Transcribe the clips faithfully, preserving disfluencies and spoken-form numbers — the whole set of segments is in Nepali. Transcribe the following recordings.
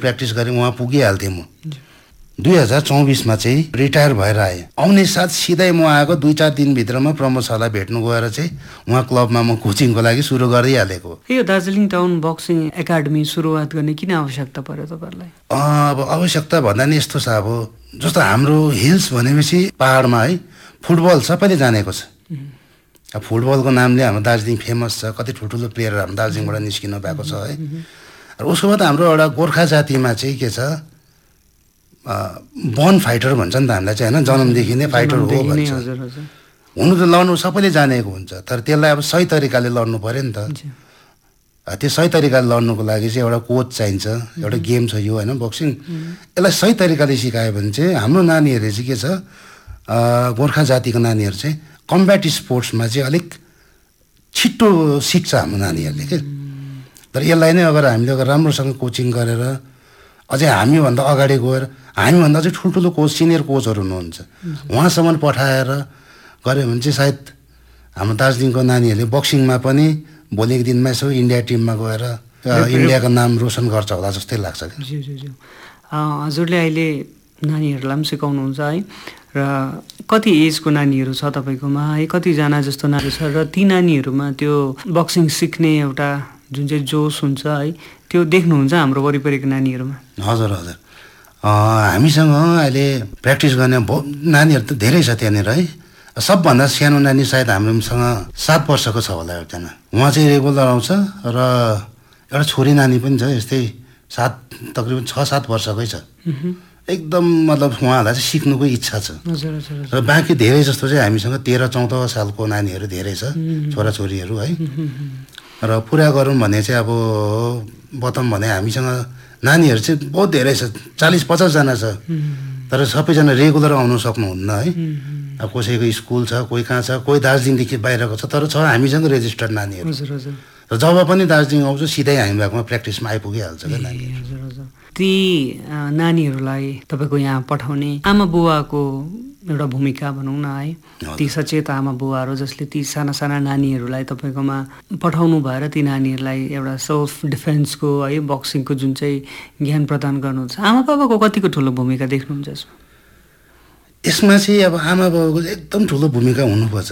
प्र्याक्टिस गरेँ उहाँ पुगिहाल्थेँ म। दुई हजार चौबिसमा चाहिँ रिटायर भएर आएँ। आउने साथ सिधै म आएको दुई चार दिनभित्रमा प्रमोद सरलाई भेट्नु गएर चाहिँ उहाँ क्लबमा म कोचिङको लागि सुरु गरिहालेको। यो दार्जिलिङ टाउन बक्सिङ एकाडेमी सुरुवात गर्ने किन आवश्यकता पर्यो तपाईँहरूलाई? अब आवश्यकता भन्दा नि यस्तो छ, अब जस्तो हाम्रो हिल्स भनेपछि पहाडमा है फुटबल सबैले जानेको छ। अब फुटबलको नामले हाम्रो दार्जिलिङ फेमस छ, कति ठुल्ठुलो प्लेयर हाम्रो दार्जिलिङबाट निस्किनु भएको छ है। र उसको बाद हाम्रो एउटा गोर्खा जातिमा चाहिँ के छ, बर्न फाइटर भन्छ नि त हामीलाई चाहिँ होइन, जन्मदेखि नै फाइटर हो भन्छ। हुनु त लड्नु सबैले जानेको हुन्छ, तर त्यसलाई अब सही तरिकाले लड्नु पऱ्यो नि त। त्यो सही तरिकाले लड्नुको लागि चाहिँ एउटा कोच चाहिन्छ, एउटा गेम छ यो होइन बक्सिङ। यसलाई सही तरिकाले सिकायो भने चाहिँ हाम्रो नानीहरूले चाहिँ के छ, गोर्खा जातिको नानीहरू चाहिँ कम्ब्याट स्पोर्ट्समा चाहिँ अलिक छिट्टो सिक्छ हाम्रो नानीहरूले के। तर यसलाई नै अगर हामीले अगर राम्रोसँग कोचिङ गरेर अझै हामीभन्दा अगाडि गएर हामीभन्दा चाहिँ ठुल्ठुलो कोच सिनियर कोचहरू हुनुहुन्छ उहाँसम्म पठाएर गऱ्यो भने चाहिँ सायद हाम्रो दार्जिलिङको नानीहरूले बक्सिङमा पनि भोलिको दिनमा यसो इन्डिया टिममा गएर इन्डियाको नाम रोशन गर्छ होला जस्तै लाग्छ। हजुरले अहिले नानीहरूलाई पनि सिकाउनुहुन्छ है, र कति एजको नानीहरू छ तपाईँकोमा है, कतिजना जस्तो नानी छ र ती नानीहरूमा त्यो बक्सिङ सिक्ने एउटा जुन चाहिँ जोस हुन्छ है त्यो देख्नुहुन्छ हाम्रो वरिपरिको नानीहरूमा? हजुर हजुर, हामीसँग अहिले प्र्याक्टिस गर्ने नानीहरू त धेरै छ त्यहाँनिर है। सबभन्दा सानो नानी सायद हाम्रोसँग सात वर्षको छ होला एकजना, उहाँ चाहिँ रेगुलर आउँछ। र एउटा छोरी नानी पनि छ यस्तै सात तकरिबन छ सात वर्षकै छ। एकदम मतलब उहाँहरूलाई चाहिँ सिक्नुको इच्छा छ। र बाँकी धेरै जस्तो चाहिँ हामीसँग तेह्र चौध सालको नानीहरू धेरै छ, छोराछोरीहरू है। र पुरा गरौँ भने चाहिँ अब बताउँ भने हामीसँग नानीहरू चाहिँ बहुत धेरै छ, चालिस पचासजना छ। तर सबैजना रेगुलर आउनु सक्नुहुन्न है। अब कसैको स्कुल छ, कोही कहाँ छ, कोही दार्जिलिङदेखि बाहिरको छ, तर छ हामीसँग रेजिस्टर्ड नानीहरू। र जब पनि दार्जिलिङ आउँछ सिधै हामी भएकोमा प्र्याक्टिसमा आइपुगिहाल्छ क्या नानीहरू। ती नानीहरूलाई तपाईँको यहाँ पठाउने आमा बुवाको एउटा भूमिका भनौँ न है, ती सचेत आमा बुवाहरू जसले ती साना साना नानीहरूलाई तपाईँकोमा पठाउनु भएर ती नानीहरूलाई एउटा सेल्फ डिफेन्सको है बक्सिङको जुन चाहिँ ज्ञान प्रदान गर्नुहुन्छ, आमा बाबाको कतिको ठुलो भूमिका देख्नुहुन्छ यसमा? यसमा चाहिँ अब आमा बाबाको एकदम ठुलो भूमिका हुनुपर्छ।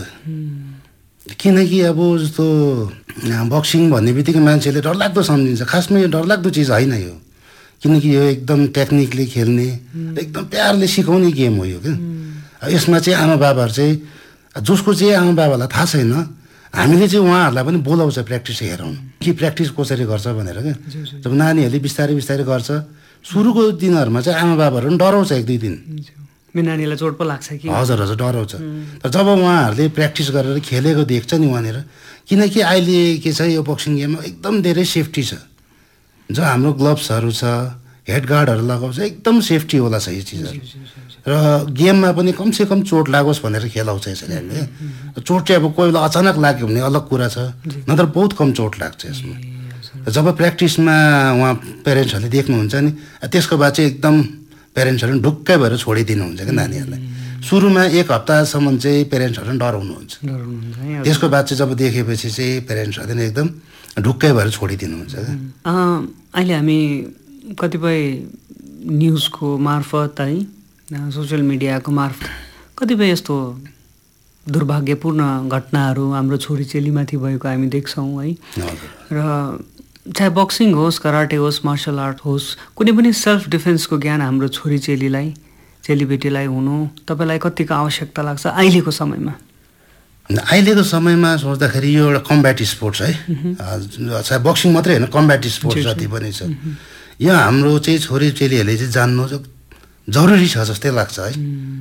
किनकि अब जस्तो बक्सिङ भन्ने बित्तिकै मान्छेले डरलाग्दो सम्झिन्छ, खासमा यो डरलाग्दो चिज होइन यो। किनकि यो एकदम टेक्निकले खेल्ने एकदम प्यारले सिकाउने गेम हो यो क्या। यसमा चाहिँ आमा बाबाहरू चाहिँ जसको चाहिँ आमा बाबालाई थाहा छैन, हामीले चाहिँ उहाँहरूलाई पनि बोलाउँछ प्र्याक्टिस हेरौँ कि प्र्याक्टिस कसरी गर्छ भनेर क्या। जब नानीहरूले बिस्तारै बिस्तारै गर्छ, सुरुको दिनहरूमा चाहिँ आमा बाबाहरू पनि डराउँछ एक दुई दिन, नानीलाई चोट पो लाग्छ कि। हजुर हजुर डराउँछ। तर जब उहाँहरूले प्र्याक्टिस गरेर खेलेको देख्छ नि उहाँनिर, किनकि अहिले के छ यो बक्सिङ गेममा एकदम धेरै सेफ्टी छ। जो हाम्रो ग्लोभ्सहरू छ, हेड गार्डहरू लगाउँछ, एकदम सेफ्टी होला छ यो चिजहरू। र गेममा पनि कमसेकम चोट लागोस् भनेर खेलाउँछ यसरी हामीले। चोट चाहिँ अब कोही बेला अचानक लाग्यो भने अलग कुरा छ, नत्र बहुत कम चोट लाग्छ यसमा। जब प्र्याक्टिसमा उहाँ प्यारेन्ट्सहरूले देख्नुहुन्छ नि, त्यसको बाद चाहिँ एकदम प्यारेन्ट्सहरू पनि ढुक्कै भएर छोडिदिनुहुन्छ क्या नानीहरूलाई। सुरुमा एक हप्तासम्म चाहिँ प्यारेन्ट्सहरू पनि डराउनुहुन्छ, त्यसको बाद चाहिँ जब देखेपछि चाहिँ प्यारेन्ट्सहरूले पनि एकदम ढुक्कै भएर छोडिदिनुहुन्छ क्या। अहिले हामी कतिपय न्युजको मार्फत है, सोसियल मिडियाको मार्फत कतिपय यस्तो दुर्भाग्यपूर्ण घटनाहरू हाम्रो छोरी चेलीमाथि भएको हामी देख्छौँ है। र चाहे बक्सिङ होस्, कराटे होस्, मार्सल आर्ट होस्, कुनै पनि सेल्फ डिफेन्सको ज्ञान हाम्रो छोरी चेलीलाई चेलीबेटीलाई हुनु तपाईँलाई कतिको आवश्यकता लाग्छ अहिलेको समयमा? अहिलेको समयमा सोच्दाखेरि यो एउटा कम्ब्याट स्पोर्ट्स है, चाहे बक्सिङ मात्रै होइन, कम्ब्याट स्पोर्ट्स जति पनि छ यो हाम्रो चाहिँ छोरी चेलीहरूले चाहिँ जान्नु जरुरी छ जस्तै लाग्छ है।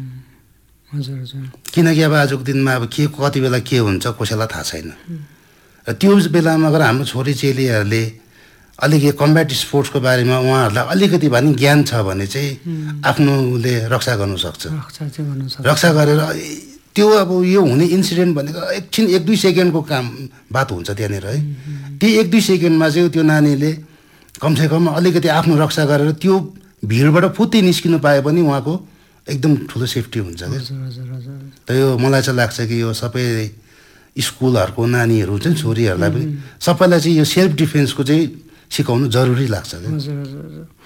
किनकि अब आजको दिनमा अब के कति बेला के हुन्छ कसैलाई थाहा छैन। र त्यो बेलामा अगर हाम्रो छोरी चेलीहरूले अलिकति कम्ब्याट स्पोर्ट्सको बारेमा उहाँहरूलाई अलिकति भए पनि ज्ञान छ भने चाहिँ आफ्नोले रक्षा गर्नु सक्छ। रक्षा गरेर त्यो अब यो हुने इन्सिडेन्ट भनेको एकछिन एक दुई सेकेन्डको काम बात हुन्छ त्यहाँनिर है। त्यही एक दुई सेकेन्डमा चाहिँ त्यो नानीले कमसेकम अलिकति आफ्नो रक्षा गरेर त्यो भिडबाट फुत्तै निस्किनु पाए पनि उहाँको एकदम ठुलो सेफ्टी हुन्छ क्या। त यो मलाई चाहिँ लाग्छ कि यो सबै स्कुलहरूको नानीहरू चाहिँ छोरीहरूलाई पनि सबैलाई चाहिँ यो सेल्फ डिफेन्सको चाहिँ सिकाउनु जरुरी लाग्छ क्या।